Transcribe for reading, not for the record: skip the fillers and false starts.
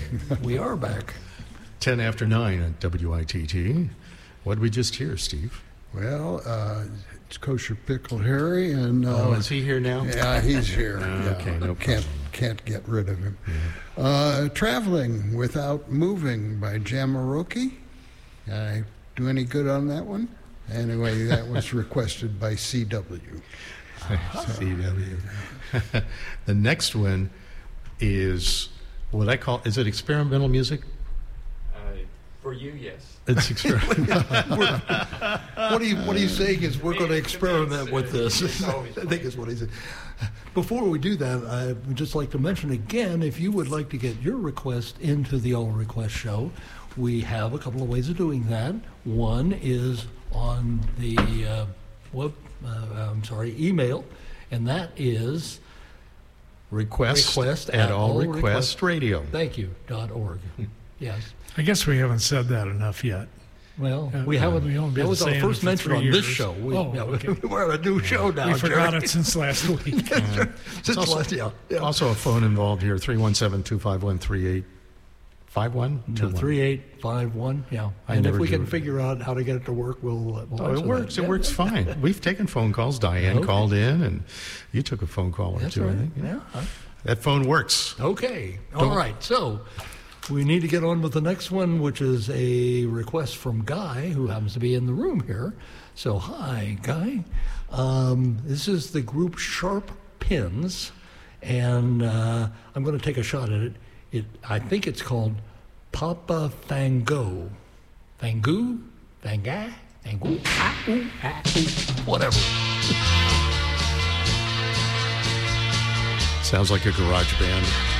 We are back. 10 after 9 at WITT. What did we just hear, Steve? Well, it's Kosher Pickle Harry, and is he here now? Yeah, he's here. Okay, no problem. Can't get rid of him. Traveling Without Moving by Jamiroquai. I do any good on that one? Anyway, that was requested by CW. CW. The next one is what I call, is it experimental music? For you, yes. It's experimental. What he's saying is we're going to experiment with this. I think is what he said. Before we do that, I would just like to mention again, if you would like to get your request into the All Request Show, we have a couple of ways of doing that. One is on the email, and that is request at allrequestradio. Thank you, .org. Yes. I guess we haven't said that enough yet. Well, we haven't. That was our first mention on this show. Okay. We're on a new show now. We forgot it since last week. Also a phone involved here, 317-251-3851? 3851, yeah. And if we can figure out how to get it to work, we'll it works. It works fine. We've taken phone calls. Diane called in, and you took a phone call or two, right. I think. Yeah. That phone works. Okay. All right. So we need to get on with the next one, which is a request from Guy, who happens to be in the room here. So, hi, Guy. This is the group Sharp Pins, and I'm going to take a shot at it. I think it's called Papa Fango. Fangu? Fanga? Fangu? Whatever. Sounds like a garage band.